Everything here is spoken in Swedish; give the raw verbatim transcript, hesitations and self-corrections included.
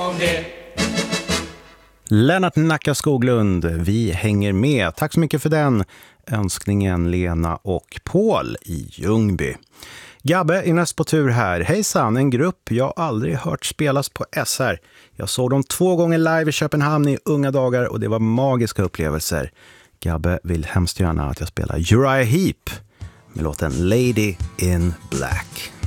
om det. Lennart Nacka Skoglund, vi hänger med. Tack så mycket för den önskningen, Lena och Paul i Ljungby. Gabbe är näst på tur här. Hejsan, en grupp jag aldrig hört spelas på S R. Jag såg dem två gånger live i Köpenhamn i unga dagar och det var magiska upplevelser. Gabbe vill hemskt gärna att jag spelar Uriah Heep med låten Lady in Black.